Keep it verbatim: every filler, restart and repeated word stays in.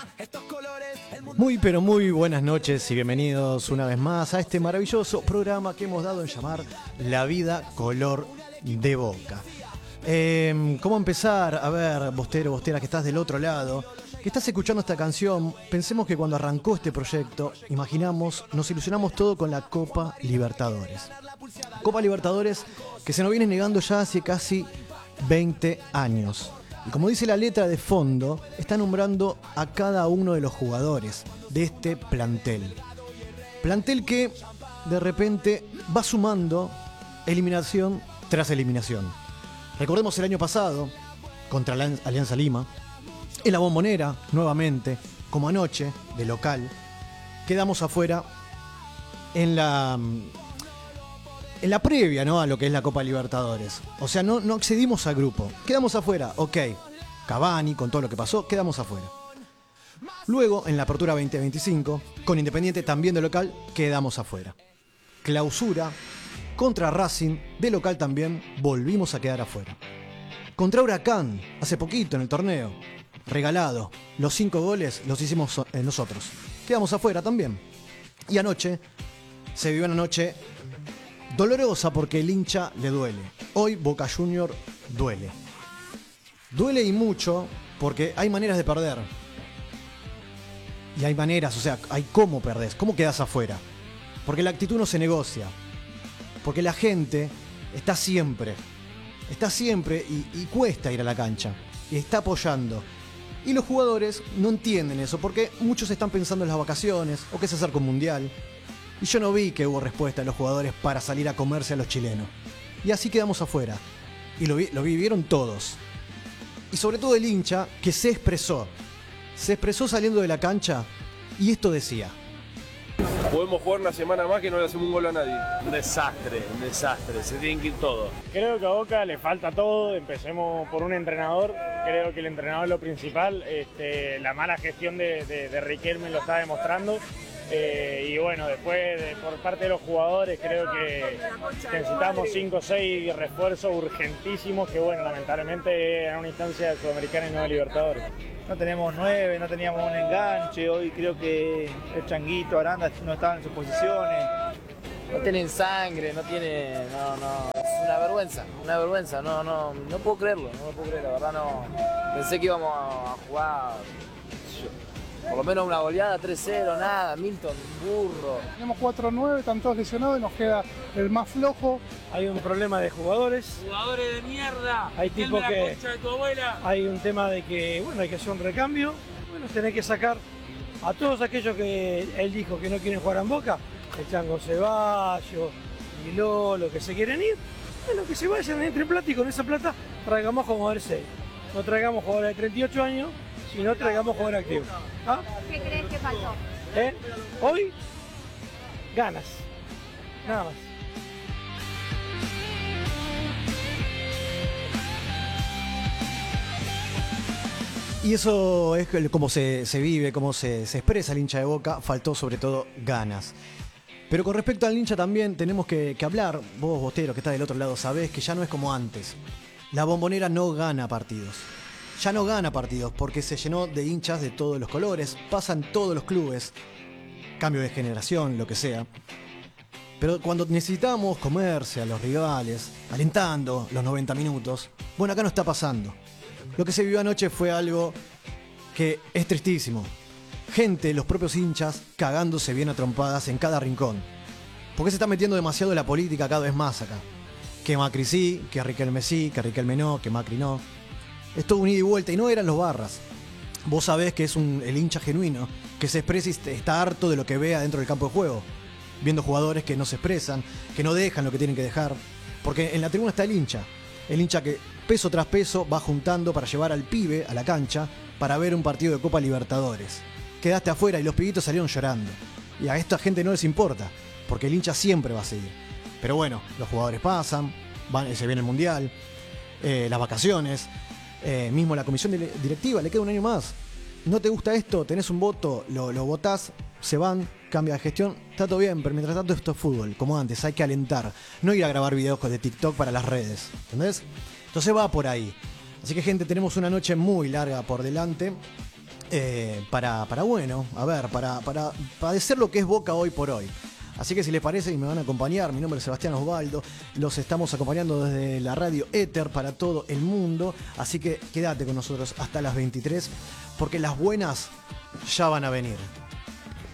Muy pero muy buenas noches y bienvenidos una vez más a este maravilloso programa que hemos dado en llamar La Vida Color de Boca. Eh, ¿Cómo empezar? A ver, Bostero, Bostera, que estás del otro lado, que estás escuchando esta canción. Pensemos que cuando arrancó este proyecto, imaginamos, nos ilusionamos todo con la Copa Libertadores. Copa Libertadores que se nos viene negando ya hace casi veinte años. Y como dice la letra de fondo, está nombrando a cada uno de los jugadores de este plantel. Plantel que de repente va sumando eliminación tras eliminación. Recordemos el año pasado, contra la Alianza Lima, en la Bombonera, nuevamente, como anoche, de local, quedamos afuera en la... En la previa, ¿no?, a lo que es la Copa Libertadores. O sea, no, no accedimos al grupo. Quedamos afuera, ok. Cavani, con todo lo que pasó, quedamos afuera. Luego, en la Apertura veinte veinticinco, con Independiente también de local, quedamos afuera. Clausura, contra Racing, de local también, volvimos a quedar afuera. Contra Huracán, hace poquito en el torneo, regalado. Los cinco goles los hicimos nosotros. Quedamos afuera también. Y anoche, se vivió una noche dolorosa porque el hincha le duele. Hoy Boca Junior duele. Duele y mucho porque hay maneras de perder. Y hay maneras, o sea, hay cómo perdés, cómo quedás afuera. Porque la actitud no se negocia. Porque la gente está siempre, está siempre y, y cuesta ir a la cancha. Y está apoyando. Y los jugadores no entienden eso porque muchos están pensando en las vacaciones o qué se hacer con Mundial. Y yo no vi que hubo respuesta de los jugadores para salir a comerse a los chilenos. Y así quedamos afuera. Y lo, vi, lo vivieron todos. Y sobre todo el hincha que se expresó. Se expresó saliendo de la cancha y esto decía. Podemos jugar una semana más que no le hacemos un gol a nadie. Un desastre, un desastre. Se tienen que ir todos. Creo que a Boca le falta todo. Empecemos por un entrenador. Creo que el entrenador es lo principal. Este, la mala gestión de, de, de Riquelme lo está demostrando. Eh, y bueno, después de, por parte de los jugadores creo que necesitamos cinco o seis refuerzos urgentísimos que bueno, lamentablemente en una instancia sudamericana y no de Libertadores. No tenemos nueve, no teníamos un enganche, hoy creo que el Changuito, Aranda no estaban en sus posiciones. No tienen sangre, no tienen, no, no, es una vergüenza, una vergüenza, no, no, no puedo creerlo, no lo puedo creer, la verdad no, pensé que íbamos a jugar por lo menos una goleada tres cero, nada, Milton, burro. Tenemos cuatro nueve, están todos lesionados y nos queda el más flojo. Hay un problema de jugadores. Jugadores de mierda. Hay tipo que la concha de tu abuela. Hay un tema de que, bueno, hay que hacer un recambio. Bueno, tenés que sacar a todos aquellos que él dijo que no quieren jugar en Boca. El Chango Ceballos, y Lolo, que se quieren ir. Bueno, que se vayan, entre plata y con esa plata traigamos jugadores seis. No traigamos jugadores de treinta y ocho años. Si no, traigamos jugador activo. ¿Ah? ¿Qué crees que faltó? ¿Eh? Hoy, ganas. Nada más. Y eso es como se, se vive, cómo se, se expresa el hincha de Boca. Faltó sobre todo ganas. Pero con respecto al hincha también tenemos que, que hablar. Vos, Bostero, que está del otro lado, sabés que ya no es como antes. La Bombonera no gana partidos. Ya no gana partidos porque se llenó de hinchas de todos los colores, pasan todos los clubes, cambio de generación, lo que sea. Pero cuando necesitamos comerse a los rivales, alentando los noventa minutos, bueno, acá no está pasando. Lo que se vivió anoche fue algo que es tristísimo. Gente, los propios hinchas, cagándose bien a trompadas en cada rincón. Porque se está metiendo demasiado en la política cada vez más acá. Que Macri sí, que Riquelme sí, que Riquelme no, que Macri no. Es todo un ida y vuelta y no eran los barras. Vos sabés que es un, el hincha genuino que se expresa y está harto de lo que vea dentro del campo de juego. Viendo jugadores que no se expresan, que no dejan lo que tienen que dejar. Porque en la tribuna está el hincha. El hincha que peso tras peso va juntando para llevar al pibe a la cancha para ver un partido de Copa Libertadores. Quedaste afuera y los pibitos salieron llorando. Y a esta gente no les importa, porque el hincha siempre va a seguir. Pero bueno, los jugadores pasan, van, se viene el Mundial, eh, las vacaciones... Eh, mismo la comisión directiva, le queda un año más. No te gusta esto, tenés un voto, lo, lo votás, se van, cambia de gestión, está todo bien, pero mientras tanto esto es fútbol, como antes, hay que alentar, no ir a grabar videos de TikTok para las redes, ¿entendés? Entonces va por ahí. Así que gente, tenemos una noche muy larga por delante eh, para, para, bueno, a ver, para, para padecer lo que es Boca hoy por hoy. Así que si les parece y me van a acompañar, mi nombre es Sebastián Osvaldo, los estamos acompañando desde la radio Éter para todo el mundo, así que quédate con nosotros hasta las veintitrés, porque las buenas ya van a venir.